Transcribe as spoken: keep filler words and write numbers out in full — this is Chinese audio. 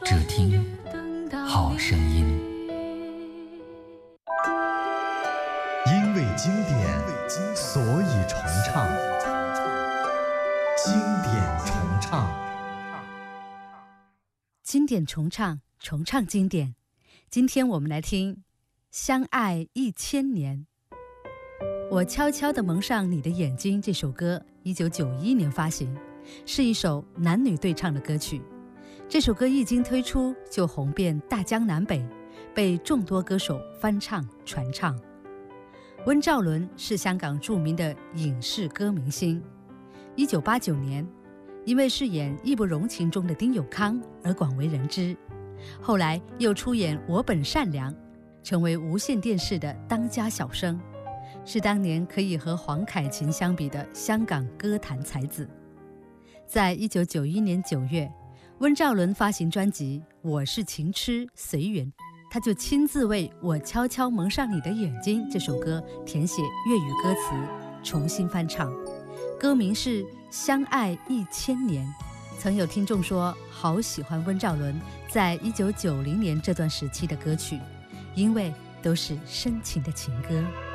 只听好声音。 因为经典，所以重唱。经典重唱， 经典重唱，重唱经典。今天我们来听《相爱一千年》。我悄悄地蒙上你的眼睛这首歌一九九一年发行，是一首男女对唱的歌曲。这首歌一经推出就红遍大江南北，被众多歌手翻唱传唱。温兆伦是香港著名的影视歌明星，一九八九年因为饰演《义不容情》中的丁有康而广为人知，后来又出演《我本善良》，成为无线电视的当家小生，是当年可以和黄凯芹相比的香港歌坛才子。在一九九一年九月，温兆伦发行专辑《我是情痴随缘》，他就亲自为《我悄悄蒙上你的眼睛》这首歌填写粤语歌词，重新翻唱。歌名是《相爱一千年》。曾有听众说好喜欢温兆伦在一九九零年这段时期的歌曲，因为都是深情的情歌。